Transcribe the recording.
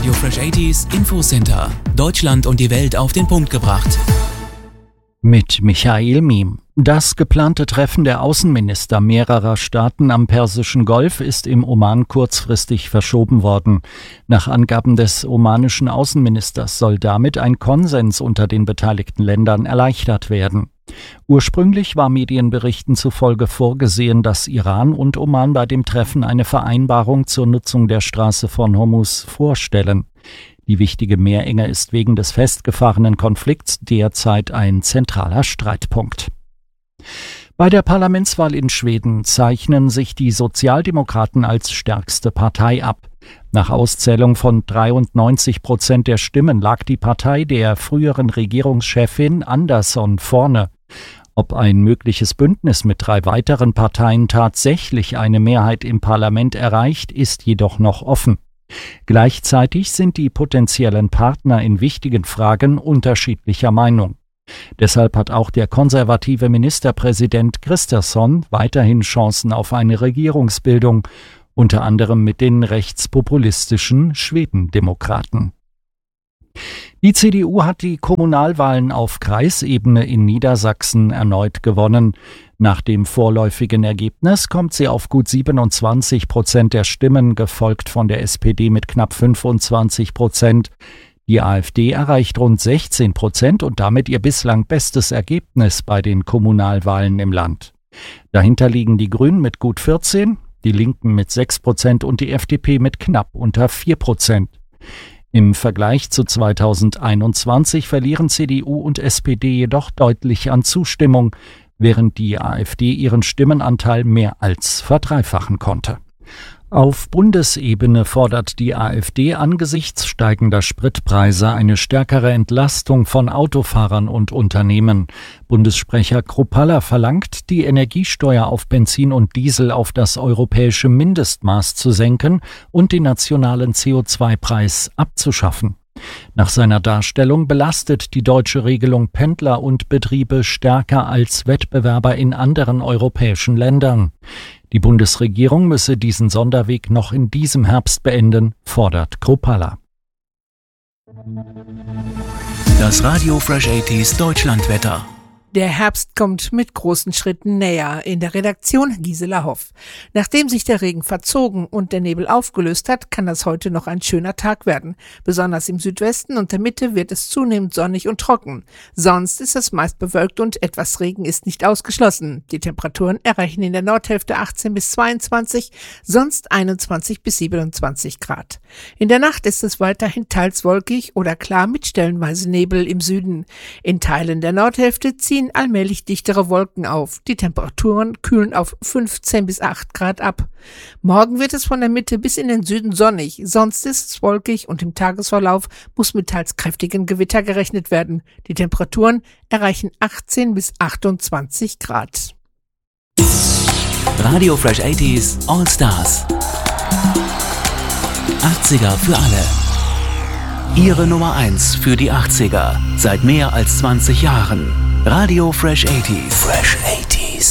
Radio Fresh 80s Infocenter. Deutschland und die Welt auf den Punkt gebracht. Mit Michael Miem. Das geplante Treffen der Außenminister mehrerer Staaten am Persischen Golf ist im Oman kurzfristig verschoben worden. Nach Angaben des omanischen Außenministers soll damit ein Konsens unter den beteiligten Ländern erleichtert werden. Ursprünglich war Medienberichten zufolge vorgesehen, dass Iran und Oman bei dem Treffen eine Vereinbarung zur Nutzung der Straße von Hormuz vorstellen. Die wichtige Meerenge ist wegen des festgefahrenen Konflikts derzeit ein zentraler Streitpunkt. Bei der Parlamentswahl in Schweden zeichnen sich die Sozialdemokraten als stärkste Partei ab. Nach Auszählung von 93% der Stimmen lag die Partei der früheren Regierungschefin Andersson vorne. Ob ein mögliches Bündnis mit 3 weiteren Parteien tatsächlich eine Mehrheit im Parlament erreicht, ist jedoch noch offen. Gleichzeitig sind die potenziellen Partner in wichtigen Fragen unterschiedlicher Meinung. Deshalb hat auch der konservative Ministerpräsident Kristersson weiterhin Chancen auf eine Regierungsbildung, unter anderem mit den rechtspopulistischen Schwedendemokraten. Die CDU hat die Kommunalwahlen auf Kreisebene in Niedersachsen erneut gewonnen. Nach dem vorläufigen Ergebnis kommt sie auf gut 27% der Stimmen, gefolgt von der SPD mit knapp 25%. Die AfD erreicht rund 16% und damit ihr bislang bestes Ergebnis bei den Kommunalwahlen im Land. Dahinter liegen die Grünen mit gut 14%, die Linken mit 6% und die FDP mit knapp unter 4%. Im Vergleich zu 2021 verlieren CDU und SPD jedoch deutlich an Zustimmung, während die AfD ihren Stimmenanteil mehr als verdreifachen konnte. Auf Bundesebene fordert die AfD angesichts steigender Spritpreise eine stärkere Entlastung von Autofahrern und Unternehmen. Bundessprecher Kruppalla verlangt, die Energiesteuer auf Benzin und Diesel auf das europäische Mindestmaß zu senken und den nationalen CO2-Preis abzuschaffen. Nach seiner Darstellung belastet die deutsche Regelung Pendler und Betriebe stärker als Wettbewerber in anderen europäischen Ländern. Die Bundesregierung müsse diesen Sonderweg noch in diesem Herbst beenden, fordert Kruppalla. Das Radio Fresh 80s Deutschlandwetter. Der Herbst kommt mit großen Schritten näher. In der Redaktion Gisela Hoff. Nachdem sich der Regen verzogen und der Nebel aufgelöst hat, kann das heute noch ein schöner Tag werden. Besonders im Südwesten und der Mitte wird es zunehmend sonnig und trocken. Sonst ist es meist bewölkt und etwas Regen ist nicht ausgeschlossen. Die Temperaturen erreichen in der Nordhälfte 18 bis 22, sonst 21 bis 27 Grad. In der Nacht ist es weiterhin teils wolkig oder klar mit stellenweise Nebel im Süden. In Teilen der Nordhälfte ziehen allmählich dichtere Wolken auf. Die Temperaturen kühlen auf 15 bis 8 Grad ab. Morgen wird es von der Mitte bis in den Süden sonnig, sonst ist es wolkig und im Tagesverlauf muss mit teils kräftigen Gewitter gerechnet werden. Die Temperaturen erreichen 18 bis 28 Grad. Radio Fresh 80s All Stars. 80er für alle. Ihre Nummer 1 für die 80er. Seit mehr als 20 Jahren. Radio Fresh 80s. Fresh 80s.